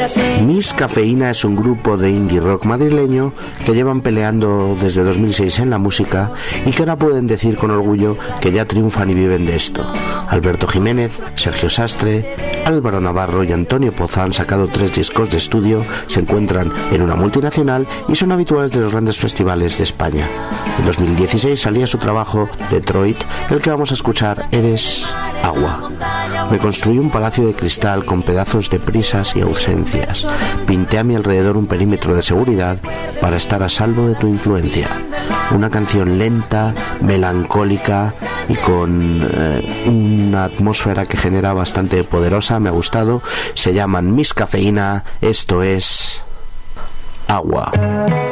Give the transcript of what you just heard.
Miss Cafeína es un grupo de indie rock madrileño que llevan peleando desde 2006 en la música y que ahora pueden decir con orgullo que ya triunfan y viven de esto. Alberto Jiménez, Sergio Sastre, Álvaro Navarro y Antonio Poza han sacado 3 discos de estudio, se encuentran en una multinacional y son habituales de los grandes festivales de España. En 2016 salía su trabajo Detroit, del que vamos a escuchar Eres Agua. Me construí un palacio de cristal con pedazos de prisas y ausencias. Pinté a mi alrededor un perímetro de seguridad para estar a salvo de tu influencia. Una canción lenta, melancólica y con una atmósfera que genera bastante poderosa. Me ha gustado. Se llaman Miss Cafeína. Esto es Agua.